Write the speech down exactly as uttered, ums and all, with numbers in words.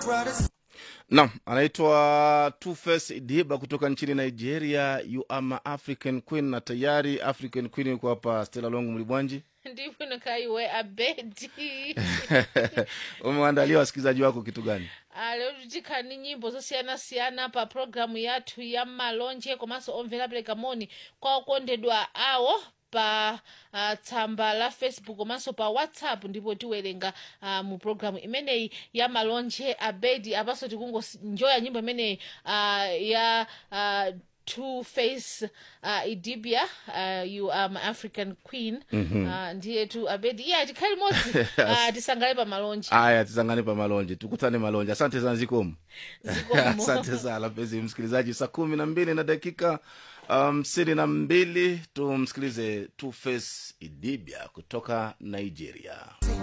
Naam, anaitwa Two Face Idibia kutoka nchini Nigeria. You are my African Queen, na tayari African Queen yuko hapa. Stella Longo Mlibwanji ndipo nakaiwe abedi. Umeandalia wasikilizaji wako kitu gani? Ah, leo tutikani nyimbo zosiyana siyana pa programu yathu ya malonje komanso omvera pereka moni kwa okondedwa awo pa uh, tsamba la Facebook komanso pa WhatsApp, ndipo tiwerenga uh, mu programu imeneyi ya malonje abedi apaso tikungo njoya nyimbo imeneyi uh, ya uh, Two Face uh, Idibia, uh, You Are My African Queen. Mm-hmm. Uh, ndiye tu abedi yeah, tikhali modzi uh, tisangale pa malonje. Aya, tisangane pa malonje, tukutane malonje. Asante sana Zikomo. Zikomo. Asante sana mpenzi msikilizaji, saa kumi na mbili na dakika hamsini um, na mbili tumsikilize Two Face Idibia kutoka Nigeria.